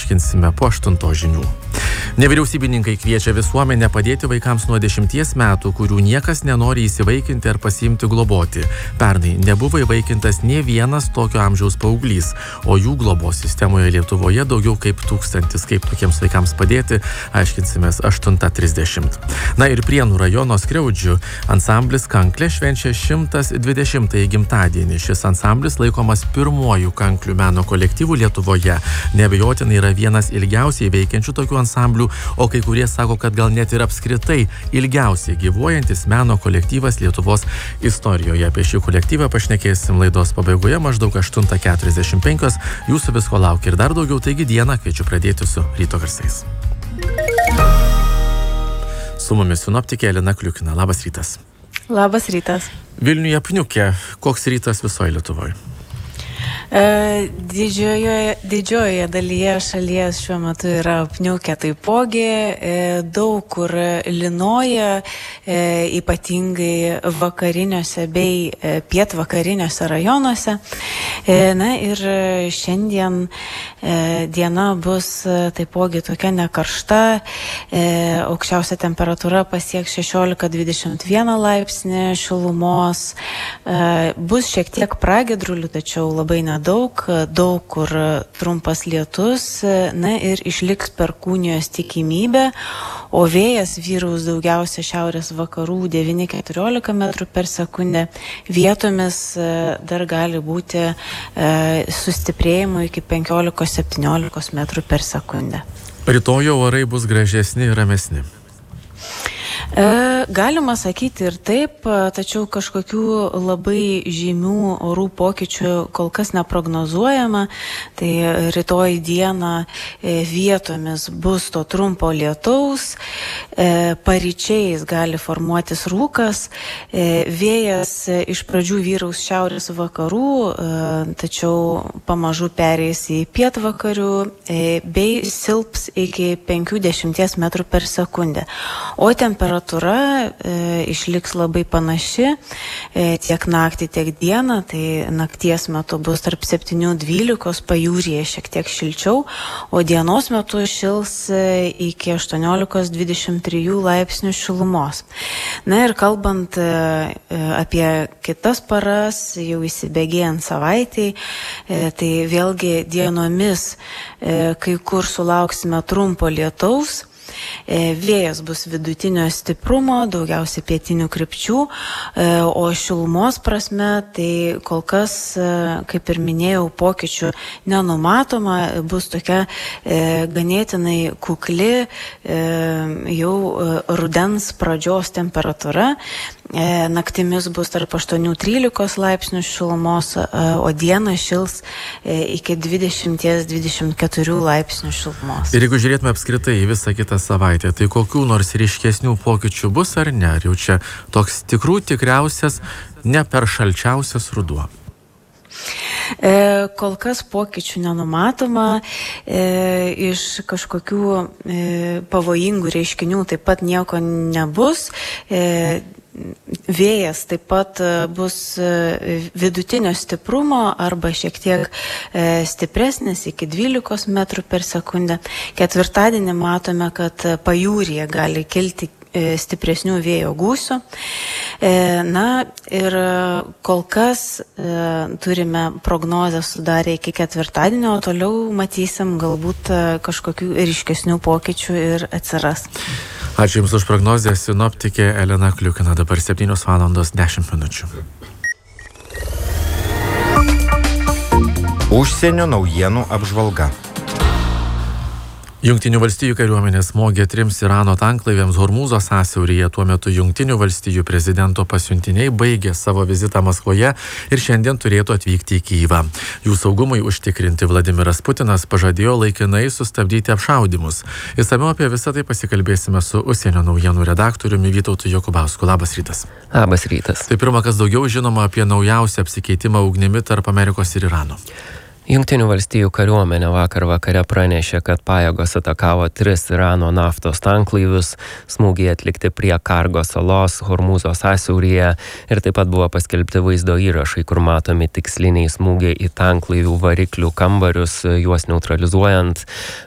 aiškinsime po 8 žinių. Nevyriausybininkai kviečia visuomenę padėti vaikams nuo 10 metų, kurių niekas nenori įsivaikinti ar pasiimti globoti. Pernai nebuvo įvaikintas nė vienas tokio amžiaus paauglys, o jų globos sistemoje Lietuvoje daugiau kaip 1000. Kaip tokiems vaikams padėti, aiškinsimės 8:30. Na ir Prienų rajono Skriaudžių ansamblis Kanklė švenčia 120-ąjį gimtadienį. Šis ansamblis laikomas pirmuoju kanklių meno kolektyvu Lietuvoje. Neabejotinai yra vienas ilgiausiai veikiančių tokių ansamblių, o kai kurie sako, kad gal net ir apskritai ilgiausiai gyvuojantis meno kolektyvas Lietuvos istorijoje. Apie šį kolektyvą pašnekėsim laidos pabaigoje maždaug 8:45. Jūsų visko laukia ir dar daugiau, taigi dieną kviečiu pradėti su ryto garsais. Su mumis sinoptikė Elena Kliukina. Labas rytas. Labas rytas. Vilniuje apniukė. Koks rytas visoje Lietuvoje? Didžiojoje dalyje šalies šiuo metu yra apniukę taipogi, daug kur lynoja, ypatingai vakariniuose bei pietvakariniuose rajonuose. Na ir šiandien diena bus taipogi tokia nekaršta, aukščiausia temperatūra pasieks 16-21 laipsnį šilumos, bus šiek tiek pragiedrulių, tačiau labai nedaug, daug kur trumpas lietus, na ir išliks perkūnijos tikimybė, o vėjas vyraus daugiausia šiaurės vakarų 9-14 metrų per sekundę, vietomis dar gali būti sustiprėjimų iki 15-17 metrų per sekundę. Rytoj orai bus gražesni ir ramesni. Galima sakyti ir taip, tačiau kažkokių labai žymių orų pokyčių kol kas neprognozuojama. Tai rytoj dieną vietomis bus to trumpo lietaus, paryčiais gali formuotis rūkas, vėjas iš pradžių vyraus šiaurės vakarų, tačiau pamažu pereis į pietvakarių bei silps iki 50 metrų per sekundę. O temperatūra išliks labai panaši tiek naktį, tiek dieną, tai nakties metu bus tarp 7-12, pajūryje šiek tiek šilčiau, o dienos metu šils iki 18-23 laipsnių šilumos. Na ir kalbant apie kitas paras, jau įsibėgėjant savaitei, tai vėlgi dienomis kai kur sulauksime trumpo lietaus. Vėjas bus vidutinio stiprumo, daugiausiai pietinių krypčių, o šilumos prasme, tai kol kas, kaip ir minėjau, pokyčių nenumatoma, bus tokia ganėtinai kukli jau rudens pradžios temperatūra. Naktimis bus tarp 8-13 laipsnių šilumos, o dieną šils iki 20-24 laipsnių šilumos. Ir jeigu žiūrėtume apskritai į visą kitą savaitę, tai kokių nors ryškesnių pokyčių bus ar ne? Ar jau čia toks tikriausias, ne per šalčiausias ruduo? Kol kas pokyčių nenumatoma, iš kažkokių pavojingų reiškinių taip pat nieko nebus. Vėjas taip pat bus vidutinio stiprumo arba šiek tiek stipresnis iki 12 metrų per sekundę. Ketvirtadienį matome, kad pajūryje gali kilti stipresnių vėjo gūsių. Na ir kol kas turime prognozę sudarę iki ketvirtadienio, o toliau matysim galbūt kažkokių ryškesnių pokyčių ir atsiras. Ačiū Jums už prognozę, sinoptikė Elena Kliukina, dabar 7:10. Užsienio naujienų apžvalga. Jungtinių valstijų kariuomenė smogė 3 Irano tanklaiviams Hormūzo sąsiauryje. Tuo metu Jungtinių valstijų prezidento pasiuntiniai baigė savo vizitą Maskvoje ir šiandien turėtų atvykti į Kyjivą. Jų saugumui užtikrinti Vladimiras Putinas pažadėjo laikinai sustabdyti apšaudymus. Išsamiau apie visą tai pasikalbėsime su užsienio naujienų redaktoriumi Vytautu Jokubausku. Labas rytas. Labas rytas. Tai pirma, kas daugiau žinoma apie naujausią apsikeitimą ugnimi tarp Amerikos ir Irano. Jungtinių valstijų kariuomenė vakar vakare pranešė, kad pajėgos atakavo 3 Irano naftos tanklaivius, smūgiai atlikti prie Kargo salos Hormūzo sąsiauryje ir taip pat buvo paskelbti vaizdo įrašai, kur matomi tiksliniai smūgiai į tanklaivių variklių kambarius, juos neutralizuojant.